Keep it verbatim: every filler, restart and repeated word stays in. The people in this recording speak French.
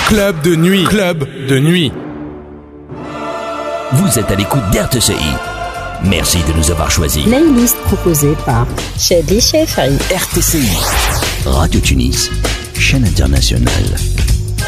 Club de nuit. Club de nuit. Vous êtes à l'écoute d'R T C I. Merci de nous avoir choisis. Playlist proposée par Chadli Chefri. R T C I, Radio Tunis, chaîne internationale.